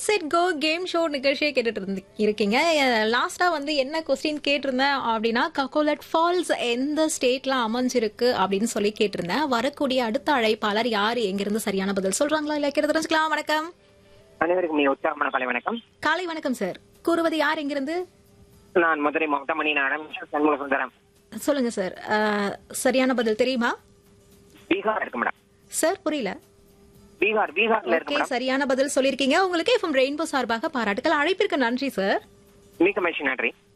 Set go game show நிகழ்ச்சியை கேட்டுட்டு இருக்கீங்க. லாஸ்டா வந்து என்ன கொஸ்டின் கேட்டிருந்தேன் அப்படின்னா, கக்கோலட் ஃபால்ஸ் எந்த ஸ்டேட்ல அமைஞ்சிருக்கு அப்படின்னு சொல்லி கேட்டிருந்தேன். வரக்கூடிய அடுத்த அழைப்பாளர் யாரு, எங்கிருந்து சரியான பதில் சொல்றாங்களா இல்ல கேட்டு தெரிஞ்சுக்கலாம். வணக்கம். அனைவருக்கும் மிக உற்சாகமான காலை வணக்கம். காலை வணக்கம் சார். கூறுவது யார், எங்கிருந்து? நான் மதுரை மாவட்டம் மணிநகரம் சண்முக சுந்தரம். சொல்லுங்க சார். சரியான பதில் தெரியுமா? பீகார் இருக்கு மேடம். சார் புரியல. பீகார்ல இருக்கு மேடம். சரியான பதில் சொல்லிருக்கீங்க. உங்களுக்கு எஃப்எம் ரெயின்போ சார்பாக பாராட்டுகள். அழைப்பிற்கு நன்றி சார். மிக்க மகிழ்ச்சி, நன்றி.